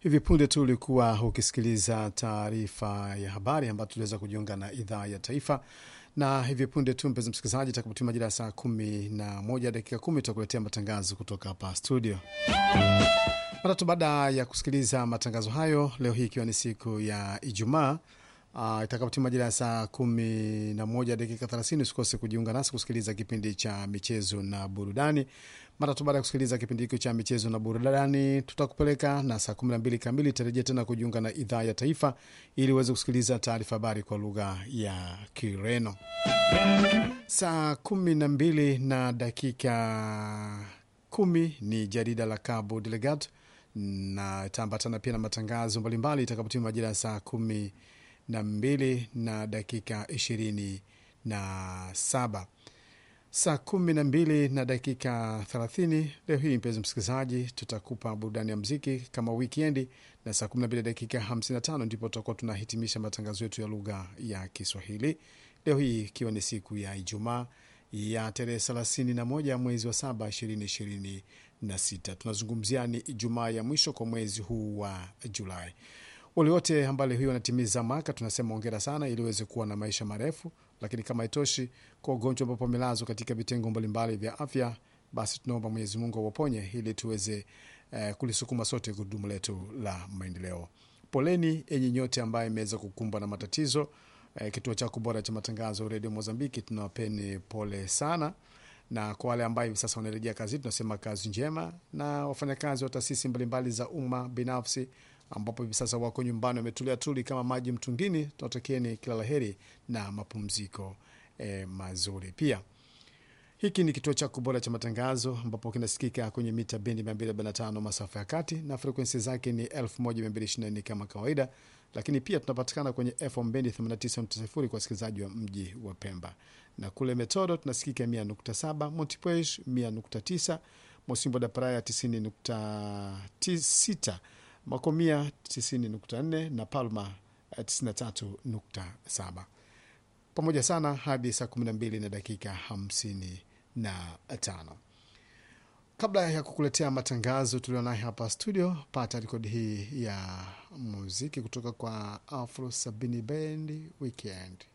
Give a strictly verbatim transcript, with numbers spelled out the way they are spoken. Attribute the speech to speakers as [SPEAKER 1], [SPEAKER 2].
[SPEAKER 1] Hivi punde tu ulikuwa ukisikiliza taarifa ya habari ambayo tuliweza kujiunga na idhaa ya taifa, na hivi punde tu mpenzi msikilizaji, takapotimia majira ya saa kumi na moja dakika kumi tutakuletea matangazo kutoka hapa studio. Mara tu baada ya kusikiliza matangazo hayo, leo hii ikiwa ni siku ya Ijumaa, Uh, itakapotimia majira ya saa kumi na moja dakika thelathini, usikose kujiunga nasi kusikiliza kipindi cha michezo na burudani. Mara tu baada ya kusikiliza kipindi hiki cha michezo na burudani, tutakupeleka na saa kumi na mbili kamili tarejea tena kujiunga na idhaa ya taifa ili uweze kusikiliza taarifa habari kwa lugha ya Kireno. Saa kumi na mbili na dakika kumi ni jarida la Cabo Delgado, na itaambatana pia na matangazo mbalimbali itakapotimia majira ya saa kumi na mbili na dakika ishirini na saba. Saa kumi na mbili na dakika thelathini leo hii mpenzi msikilizaji, tutakupa burudani ya muziki kama weekendi, na saa kumi na mbili dakika hamsini na tano ndipo tutakuwa tunahitimisha matangazo yetu ya lugha ya Kiswahili. Leo hii ikiwa ni siku ya Ijumaa ya tarehe thelathini na moja mwezi wa saba ishirini ishirini na sita. Tunazungumzia ni Ijumaa ya mwisho kwa mwezi huu wa Julai. Wale wote ambao leo hii wanatimiza mwaka tunasema hongera sana, ili uweze kuwa na maisha marefu. Lakini kama haitoshi, kwa ugonjwa ambao umelazwa katika vitengo mbalimbali vya afya, basi tunaomba Mwenyezi Mungu awaponye ili tuweze eh, kulisukuma sote gurudumu letu la maendeleo. Poleni enyi nyote ambaye imeweza kukumbwa na matatizo. Eh, kituo chako bora cha matangazo Radio Mozambiki, tunawapeni pole sana. Na kwa wale ambao hivi sasa wanarejea kazi, tunasema kazi njema, na wafanyakazi wa taasisi mbalimbali za umma binafsi ambapo hivi sasa wako nyumbani wametulia tuli kama maji mtungini, tunatakieni kila laheri na mapumziko eh, mazuri. Pia hiki ni kituo chako bora cha matangazo ambapo kinasikika kwenye mita bendi mia mbili arobaini na tano masafa ya kati, na frequency zake ni elfu moja mia mbili ishirini na nne kama kawaida. Lakini pia tunapatikana kwenye F M bendi themanini na tisa nukta sifuri kwa wasikilizaji wa mji wa Pemba, na kule Metodo tunasikika mia nukta saba, Montepuez mia nukta tisa, Mosimbo da Praia tisini nukta sita, Makomia tisini nukta nne na Palma tisini na tatu nukta saba. Pamoja sana hadi saa kumi na mbili na dakika hamsini na tano. Kabla ya kukuletea matangazo tulionayo hapa studio, pata rekodi hii ya muziki kutoka kwa Afro Sabini Band Weekend.